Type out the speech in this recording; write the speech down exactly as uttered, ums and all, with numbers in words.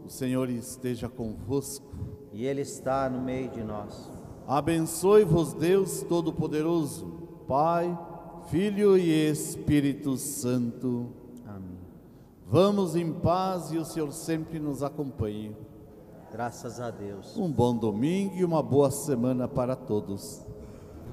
O Senhor esteja convosco. E Ele está no meio de nós. Abençoe-vos Deus Todo-Poderoso, Pai, Filho e Espírito Santo. Amém. Vamos em paz e o Senhor sempre nos acompanhe. Graças a Deus. Um bom domingo e uma boa semana para todos.